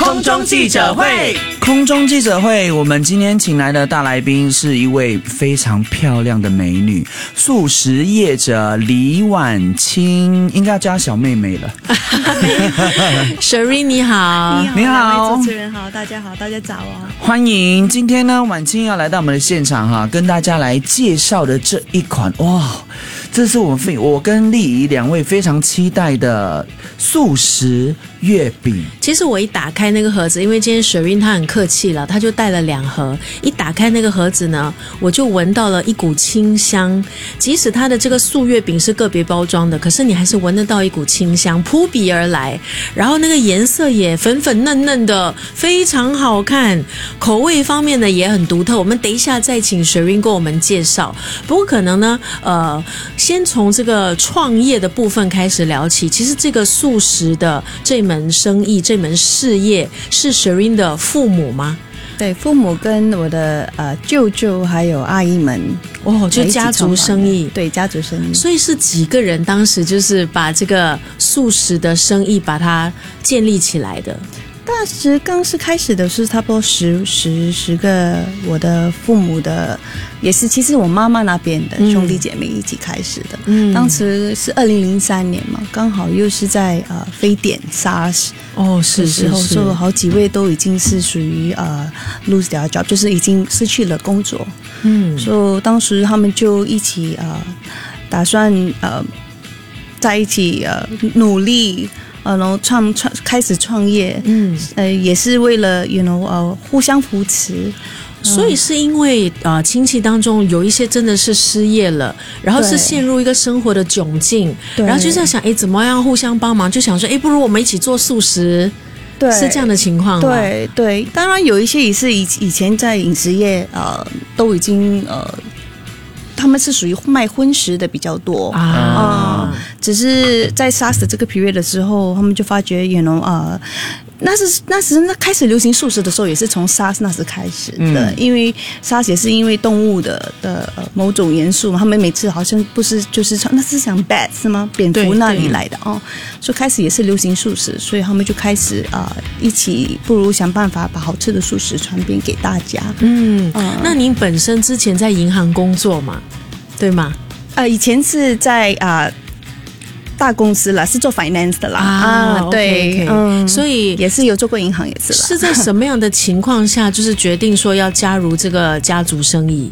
空中记者会。 空中记者会，我们今天请来的大来宾是一位非常漂亮的美女，素食业者李婉清，应该要叫她小妹妹了。 Shereen 你好， 你好， 主持人好，大家好，大家早啊！ 欢迎。今天呢，婉清要来到我们的现场哈，跟大家来介绍的这一款哇，这是我跟丽仪两位非常期待的素食月饼。 其实我一打开那个盒子，因为今天 Shereen 她很客气了，她就带了2盒。一打开那个盒子呢，我就闻到了一股清香。即使它的这个素月饼是个别包装的，可是你还是闻得到一股清香扑鼻而来。然后那个颜色也粉粉嫩嫩的，非常好看。口味方面呢也很独特，我们等一下再请 Shereen 跟我们介绍。不过可能呢，先从这个创业的部分开始聊起。其实这个素食的这门生意、这门事业是 Shereen 的父母吗？ 对，父母跟我的舅舅还有阿姨们就家族生意。 对，家族生意。 所以是几个人当时就是把这个素食的生意把它建立起来的？ 当时刚是开始的是差不多十个我的父母的，也是其实我妈妈那边的兄弟姐妹一起开始的。当时是2003年嘛，刚好又是在非典 SARS 的时候，所以好几位都已经是属于lose their job， 就是已经失去了工作。所以当时他们就一起打算在一起努力。然后开始创业，也是为了互相扶持。 所以是因为亲戚当中有一些真的是失业了，然后是陷入一个生活的窘境，然后就在想怎么样互相帮忙，就想说不如我们一起做素食。对，是这样的情况吗？ 对，当然有一些也是以前在饮食业都已经他们是属于卖荤食的比较多只是在 SARS 这个 period 的时候，他们就发觉那时开始流行素食的时候，也是从 SARS 那时开始的，因为 SARS 也是因为动物的某种元素嘛，他们每次好像不是就是那是讲 bat 是吗？蝙蝠那里来的所以开始也是流行素食，所以他们就开始一起不如想办法把好吃的素食传遍给大家。 那您本身之前在银行工作嘛，对吗？ 以前是在大公司啦，是做 finance 的啦对， 所以也是有做过银行，也是啦。 是在什么样的情况下，就是决定说要加入这个家族生意？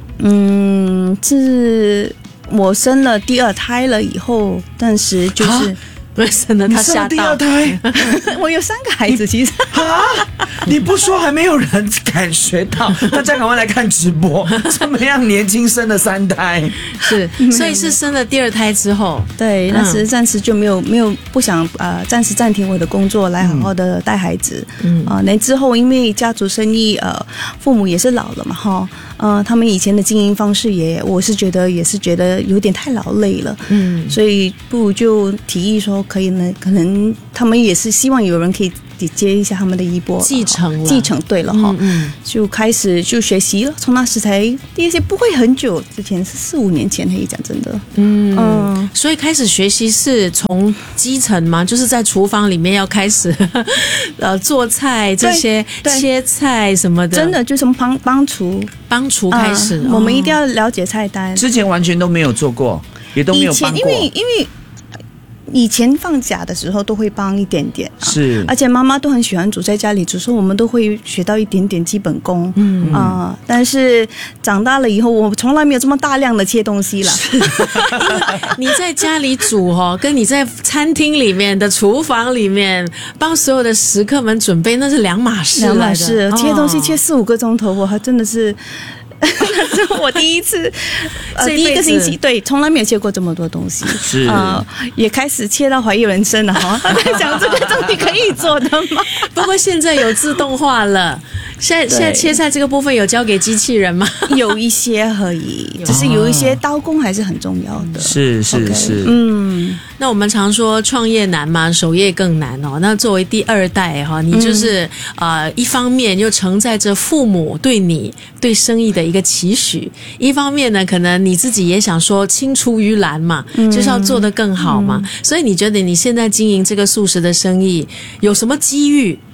是我生了第2胎了以后，但是就是不是生了他吓到第2胎， 我有3个孩子，其实你不说还没有人感觉到，大家赶快来看直播，这么样年轻生了3胎， 是，所以是生了第2胎之后， 对，那时暂时就没有不想暂时暂停我的工作来好好的带孩子，那之后因为家族生意父母也是老了嘛他们以前的经营方式我是觉得有点太劳累了，所以不如就提议说可以呢，可能他们也是希望有人可以接一下他们的衣钵，继承对了就开始就学习了，从那时才第一些不会很久之前，是4-5年前，讲真的， 所以开始学习是从基层吗？就是在厨房里面要开始做菜这些切菜什么的， 真的就从帮厨开始，我们一定要了解菜单， 之前完全都没有做过，也都没有帮过， 因为以前放假的时候都会帮一点点， 是， 而且妈妈都很喜欢煮，在家里煮，所以我们都会学到一点点基本功，但是长大了以后，我从来没有这么大量的切东西了。 你在家里煮跟你在餐厅里面的厨房里面帮所有的食客们准备，那是两码事来的。 切东西切4-5个钟头，我还真的是。那是我第一次，第1个星期，对，从来没有切过这么多东西， 是也开始切到怀疑人生了在想这个东西可以做的吗？ 不过现在有自动化了，现在切菜这个部分有交给机器人吗？ 有一些而已，只是有一些刀工还是很重要的。 是， 那我们常说创业难嘛，守业更难那作为第2代你就是一方面又承载着父母对你对生意的一个期许，一方面呢，可能你自己也想说青出于蓝嘛，就是要做得更好嘛。所以你觉得你现在经营这个素食的生意有什么机遇？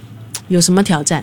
有什么挑战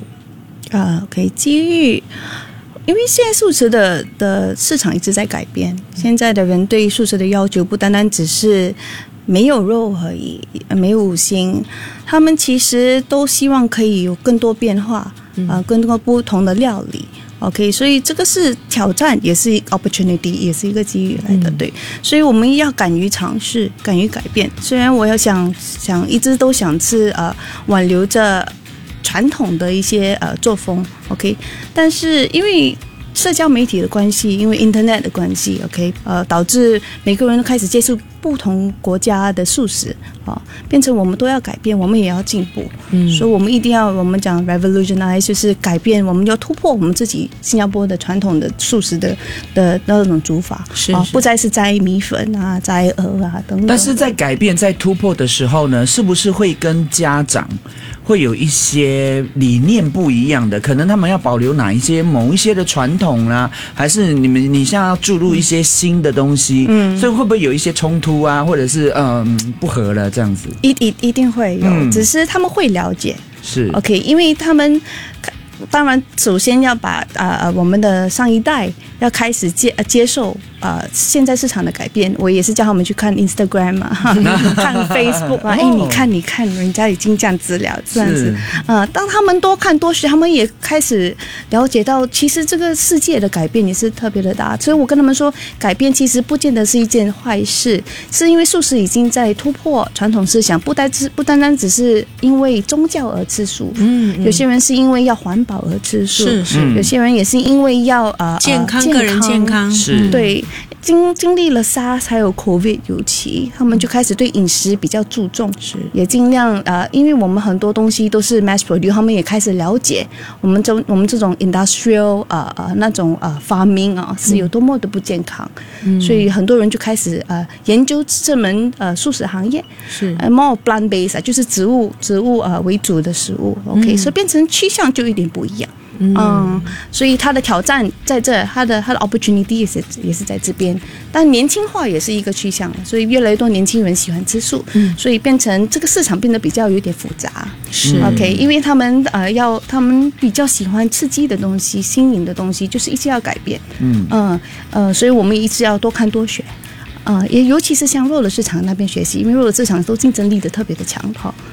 ？OK， 机遇。因为现在素食的市场一直在改变，现在的人对素食的要求不单单只是没有肉而已，没有五星，他们其实都希望可以有更多变化，更多不同的料理。OK， 所以这个是挑战，也是 opportunity， 也是一个机遇来的，对。所以我们要敢于尝试，敢于改变。虽然我要想一直都想是挽留着传统的一些作风 ，OK， 但是因为社交媒体的关系，因为 Internet 的关系 ，OK， 导致每个人都开始接触不同国家的素食，变成我们都要改变，我们也要进步，所以我们一定要，我们讲 revolutionize， 就是改变，我们要突破我们自己新加坡的传统的素食的那种煮法，不再是摘米粉啊、摘鹅啊等等。 但是在改变、在突破的时候呢，是不是会跟家长会有一些理念不一样的？可能他们要保留某一些的传统啦，还是你现在要注入一些新的东西，所以会不会有一些冲突啊，或者是不合了这样子？ 一定会有，只是他们会了解， 是 OK， 因为他们当然首先要把我们的上一代要开始接受现在市场的改变。我也是叫他们去看 Instagram 啊，看 Facebook 啊，你看人家已经这样子了，这样子当他们多看多学，他们也开始了解到，其实这个世界的改变也是特别的大。所以我跟他们说，改变其实不见得是一件坏事，是因为素食已经在突破传统思想，不单单只是因为宗教而吃素，有些人是因为要环保而吃素，有些人也是因为要健康，个人健康， 是对。经历了 SARS 还有 COVID 尤其，他们就开始对饮食比较注重，也尽量因为我们很多东西都是 mass produce， 他们也开始了解我们这种 industrial 那种farming 是有多么的不健康，所以很多人就开始研究这门素食行业， 是 more plant based， 就是植物为主的食物 ，OK， 所以变成趋向就有点不一样。所以它的挑战在这，它的 opportunity 也是在这边，但年轻化也是一个趋向，所以越来越多年轻人喜欢吃素，所以变成这个市场变得比较有点复杂， 是 OK， 因为他们他们比较喜欢刺激的东西、新颖的东西，就是一直要改变，所以我们一直要多看多学。也尤其是像肉的市场那边学习，因为肉的市场都竞争力的特别的强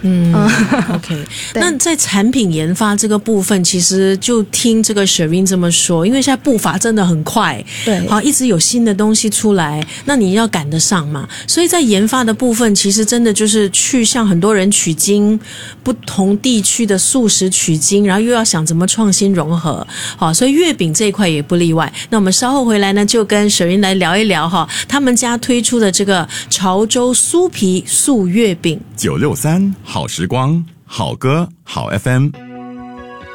OK， 那在产品研发这个部分，其实就听这个 Shereen 这么说，因为现在步伐真的很快， 对， 好，一直有新的东西出来，那你要赶得上嘛。所以在研发的部分，其实真的就是去向很多人取经，不同地区的素食取经，然后又要想怎么创新融合，好，所以月饼这一块也不例外。那我们稍后回来呢，就跟 Shereen 来聊一聊他们家推出的这个潮州酥皮素月饼。 963好时光，好歌好 FM。